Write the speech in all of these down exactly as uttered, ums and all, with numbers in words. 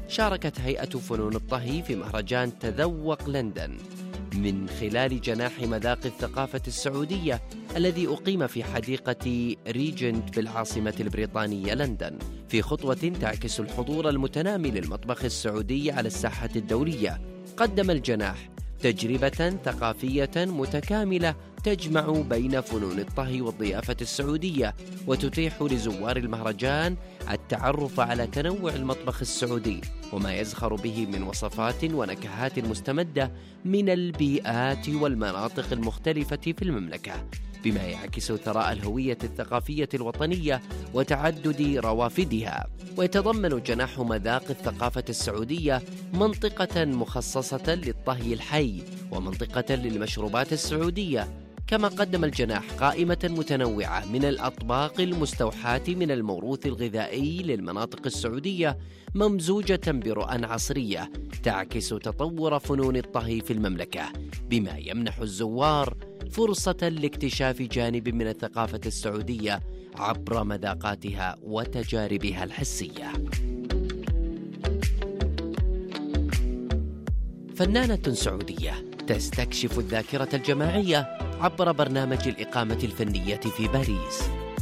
شاركت هيئة فنون الطهي في مهرجان تذوق لندن من خلال جناح مذاق الثقافة السعودية الذي أقيم في حديقة ريجنت بالعاصمة البريطانية لندن، في خطوة تعكس الحضور المتنامي للمطبخ السعودي على الساحة الدولية. قدم الجناح تجربة ثقافية متكاملة تجمع بين فنون الطهي والضيافة السعودية، وتتيح لزوار المهرجان التعرف على تنوع المطبخ السعودي وما يزخر به من وصفات ونكهات مستمدة من البيئات والمناطق المختلفة في المملكة، بما يعكس ثراء الهوية الثقافية الوطنية وتعدد روافدها. ويتضمن جناح مذاق الثقافة السعودية منطقة مخصصة للطهي الحي ومنطقة للمشروبات السعودية، كما قدم الجناح قائمة متنوعة من الأطباق المستوحاة من الموروث الغذائي للمناطق السعودية ممزوجة برؤى عصرية تعكس تطور فنون الطهي في المملكة، بما يمنح الزوار فرصة لاكتشاف جانب من الثقافة السعودية عبر مذاقاتها وتجاربها الحسية. فنانة سعودية تستكشف الذاكرة الجماعية عبر برنامج الإقامة الفنية في باريس.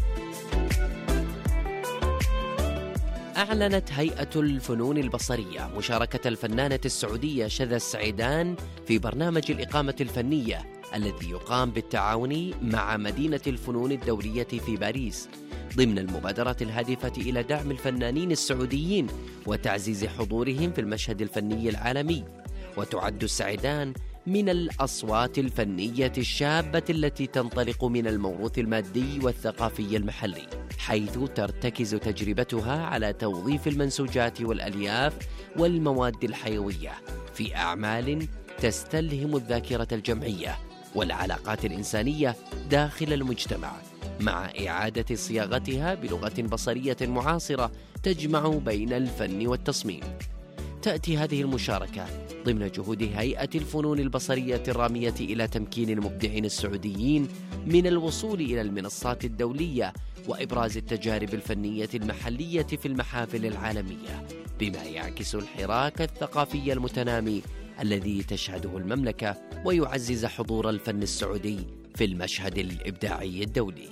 أعلنت هيئة الفنون البصرية مشاركة الفنانة السعودية شذى السعيدان في برنامج الإقامة الفنية الذي يقام بالتعاون مع مدينة الفنون الدولية في باريس، ضمن المبادرة الهادفة إلى دعم الفنانين السعوديين وتعزيز حضورهم في المشهد الفني العالمي. وتعد السعيدان من الأصوات الفنية الشابة التي تنطلق من الموروث المادي والثقافي المحلي، حيث ترتكز تجربتها على توظيف المنسوجات والألياف والمواد الحيوية في أعمال تستلهم الذاكرة الجمعية والعلاقات الإنسانية داخل المجتمع، مع إعادة صياغتها بلغة بصرية معاصرة تجمع بين الفن والتصميم. تأتي هذه المشاركة ضمن جهود هيئة الفنون البصرية الرامية إلى تمكين المبدعين السعوديين من الوصول إلى المنصات الدولية وإبراز التجارب الفنية المحلية في المحافل العالمية، بما يعكس الحراك الثقافي المتنامي الذي تشهده المملكة ويعزز حضور الفن السعودي في المشهد الإبداعي الدولي.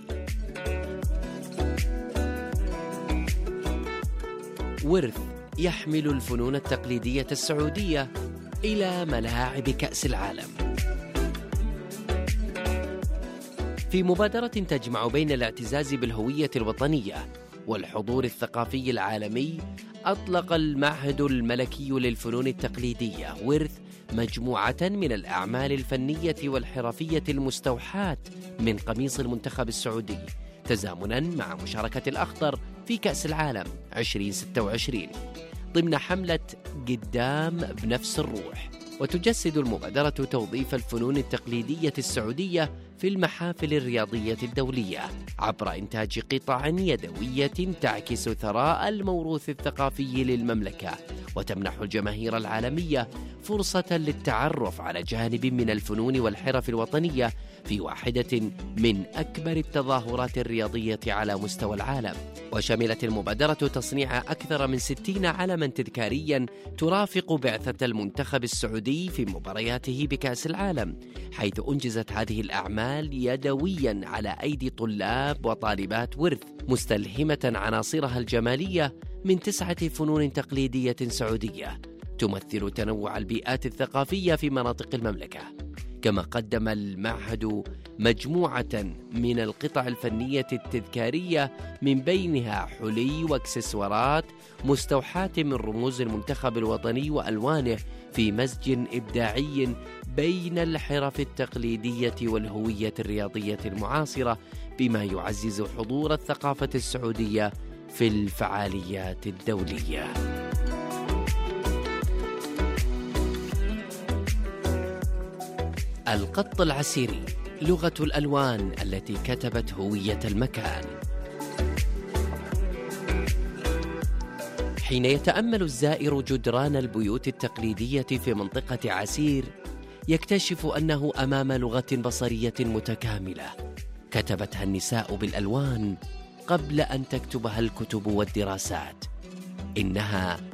ورث يحمل الفنون التقليدية السعودية إلى ملاعب كأس العالم. في مبادرة تجمع بين الاعتزاز بالهوية الوطنية والحضور الثقافي العالمي، أطلق المعهد الملكي للفنون التقليدية ورث مجموعة من الأعمال الفنية والحرفية المستوحاة من قميص المنتخب السعودي، تزامناً مع مشاركة الأخضر في كأس العالم ألفين وستة وعشرين ضمن حملة قدام بنفس الروح. وتجسد المبادرة توظيف الفنون التقليدية السعودية في المحافل الرياضية الدولية عبر إنتاج قطع يدوية تعكس ثراء الموروث الثقافي للمملكة، وتمنح الجماهير العالمية فرصة للتعرف على جانب من الفنون والحرف الوطنية في واحدة من أكبر التظاهرات الرياضية على مستوى العالم. وشملت المبادرة تصنيع أكثر من ستين علما تذكاريا ترافق بعثة المنتخب السعودي في مبارياته بكأس العالم، حيث أنجزت هذه الأعمال يدويا على أيدي طلاب وطالبات ورث، مستلهمة عناصرها الجمالية من تسعة فنون تقليدية سعودية تمثل تنوع البيئات الثقافية في مناطق المملكة. كما قدم المعهد مجموعة من القطع الفنية التذكارية من بينها حلي واكسسوارات مستوحاة من رموز المنتخب الوطني وألوانه في مزج إبداعي بين الحرف التقليدية والهوية الرياضية المعاصرة، بما يعزز حضور الثقافة السعودية في الفعاليات الدولية. القط العسيري، لغة الألوان التي كتبت هوية المكان. حين يتأمل الزائر جدران البيوت التقليدية في منطقة عسير، يكتشف أنه أمام لغة بصرية متكاملة كتبتها النساء بالألوان قبل أن تكتبها الكتب والدراسات. إنها